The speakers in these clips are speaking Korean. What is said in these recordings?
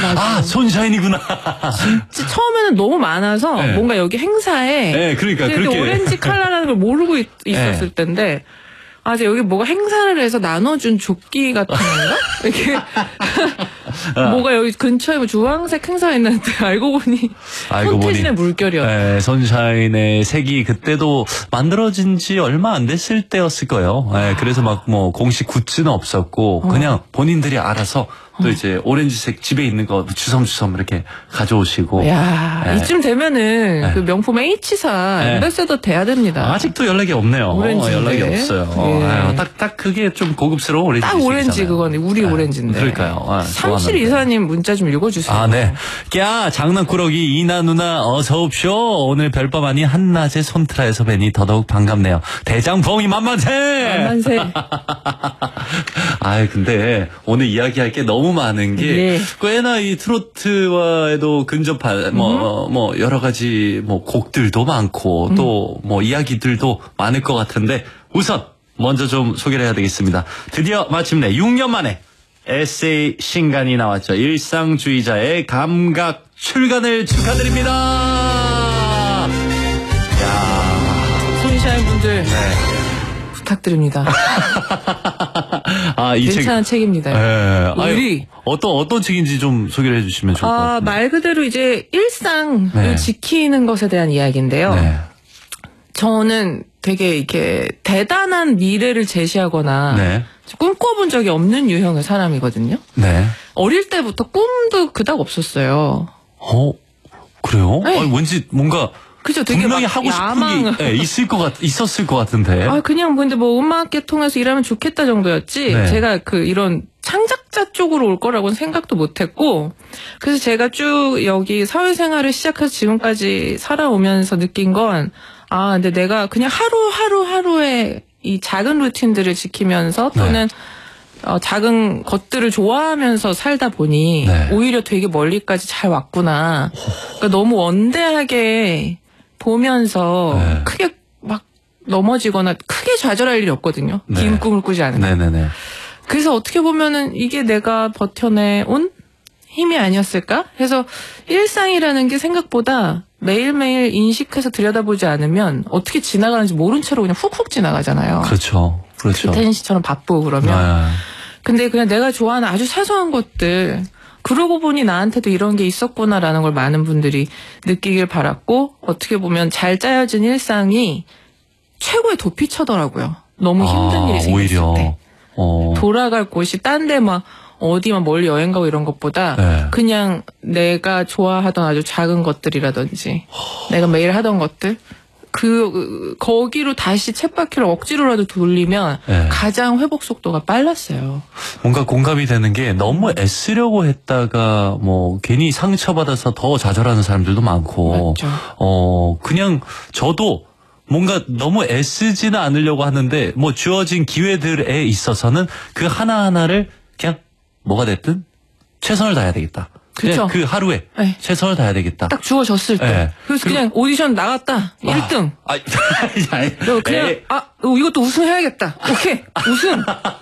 아, 손샤인이구나. 진짜 처음에는 너무 많아서 네. 뭔가 여기 행사에 네, 그러니까 그렇게 오렌지 컬러라는 걸 모르고 있었을 네. 때인데 아, 이제 여기 뭐가 행사를 해서 나눠준 조끼 같은 건가? 이렇게 뭐가 여기 근처에 뭐 주황색 행사했는데 알고 보니 손태진의 물결이었다. 네, 손샤인의 색이 그때도 만들어진 지 얼마 안 됐을 때였을 거예요. 네, 그래서 막 뭐 공식 굿즈는 없었고 그냥 본인들이 알아서 또 이제 오렌지색 집에 있는 거 주섬주섬 이렇게 가져오시고. 야, 네. 이쯤 되면은 네. 그 명품 H사 네. 앰베서더 돼야 됩니다. 아직도 연락이 없네요. 오렌지인데. 연락이 없어요. 예. 아유, 딱 그게 좀 고급스러운 오렌지. 딱 오렌지 그거네. 우리 오렌지인데. 그러니까요. 아, 3724님 문자 좀 읽어주세요. 아, 네. 야, 장난꾸러기 이나 누나 어서 옵쇼. 오늘 별밤 아닌 한낮에 손트라에서 뵈니 더더욱 반갑네요. 대장봉이 만만세. 만만세. 아, 근데 오늘 이야기할 게 너무 많은 게 예. 꽤나 이 트로트와도 근접한 뭐 여러 가지 뭐 곡들도 많고 또 뭐 이야기들도 많을 것 같은데 우선 먼저 좀 소개를 해야 되겠습니다. 드디어 마침내 6년 만에 에세이 신간이 나왔죠. 일상주의자의 감각 출간을 축하드립니다. 야, 손샤인 분들 네. 부탁드립니다. 아, 이 괜찮은 책입니다. 네. 우리 어떤 책인지 좀 소개를 해주시면 좋을 것 같아요. 말 그대로 이제 일상을 네. 지키는 것에 대한 이야기인데요. 네. 저는 되게 이렇게 대단한 미래를 제시하거나 네. 꿈꿔본 적이 없는 유형의 사람이거든요. 네. 어릴 때부터 꿈도 그닥 없었어요. 그래요? 네. 아니, 왠지 뭔가 그죠? 되게 분명히 막 하고 싶은 게 있었을 것 같은데. 그냥 근데 뭐 음악계 통해서 일하면 좋겠다 정도였지. 네. 제가 이런 창작자 쪽으로 올 거라고는 생각도 못했고, 그래서 제가 쭉 여기 사회생활을 시작해서 지금까지 살아오면서 느낀 건, 근데 내가 그냥 하루에 이 작은 루틴들을 지키면서 또는 작은 것들을 좋아하면서 살다 보니 네. 오히려 되게 멀리까지 잘 왔구나. 그러니까 너무 원대하게 보면서 네. 크게 막 넘어지거나 크게 좌절할 일이 없거든요. 네. 긴 꿈을 꾸지 않으면. 네네네. 그래서 어떻게 보면은 이게 내가 버텨내온 힘이 아니었을까? 그래서 일상이라는 게 생각보다 매일매일 인식해서 들여다보지 않으면 어떻게 지나가는지 모른 채로 그냥 훅훅 지나가잖아요. 그렇죠. 이태진 씨처럼 바쁘고 그러면. 근데 그냥 내가 좋아하는 아주 사소한 것들, 그러고 보니 나한테도 이런 게 있었구나라는 걸 많은 분들이 느끼길 바랐고, 어떻게 보면 잘 짜여진 일상이 최고의 도피처더라고요. 너무 힘든 일이 생겼을 오히려. 때. 돌아갈 곳이 딴 데 막 어디만 멀리 여행 가고 이런 것보다 네. 그냥 내가 좋아하던 아주 작은 것들이라든지 내가 매일 하던 것들 거기로 다시 쳇바퀴를 억지로라도 돌리면 네. 가장 회복 속도가 빨랐어요. 뭔가 공감이 되는 게 너무 애쓰려고 했다가 뭐 괜히 상처받아서 더 좌절하는 사람들도 많고 맞죠. 그냥 저도 뭔가 너무 애쓰지는 않으려고 하는데 뭐 주어진 기회들에 있어서는 그 하나하나를 그냥 뭐가 됐든 최선을 다해야 되겠다. 그쵸. 그 하루에 네. 최선을 다해야 되겠다. 딱 주어졌을 때. 네. 그래서 그냥 오디션 나갔다. 1등. 그냥 이것도 우승해야겠다. 오케이. 우승.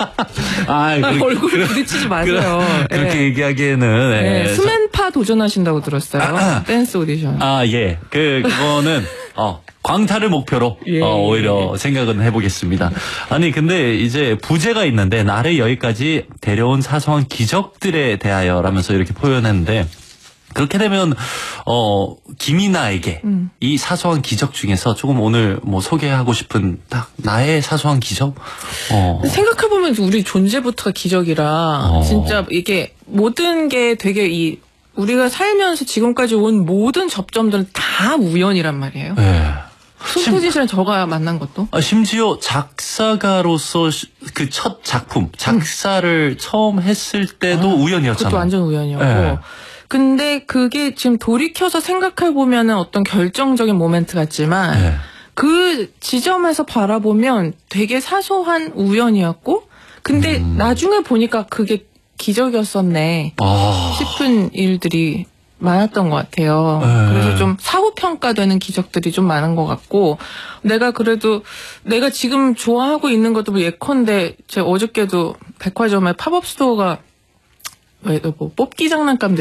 얼굴 부딪히지 마세요. 그렇게 네. 얘기하기에는 네. 스맨파 도전하신다고 들었어요. 댄스 오디션. 예. 그거는 광탈을 목표로 오히려 생각은 해보겠습니다. 아니 근데 이제 부제가 있는데 나를 여기까지 데려온 사소한 기적들에 대하여라면서 이렇게 표현했는데 그렇게 되면 김이나에게 이 사소한 기적 중에서 조금 오늘 뭐 소개하고 싶은 딱 나의 사소한 기적? 생각해보면 우리 존재부터가 기적이라 진짜 이게 모든 게 되게 우리가 살면서 지금까지 온 모든 접점들은 다 우연이란 말이에요. 네. 손태진 씨랑 저가 만난 것도? 심지어 작사가로서 그 첫 작품, 작사를 처음 했을 때도 우연이었잖아요. 그것도 완전 우연이었고. 네. 근데 그게 지금 돌이켜서 생각해보면은 어떤 결정적인 모멘트 같지만, 네. 그 지점에서 바라보면 되게 사소한 우연이었고, 근데 나중에 보니까 그게 기적이었었네 싶은 일들이 많았던 것 같아요. 그래서 좀 사후평가되는 기적들이 좀 많은 것 같고, 내가 지금 좋아하고 있는 것도 뭐 예컨대, 제가 어저께도 백화점에 팝업 스토어가 뭐 뽑기 장난감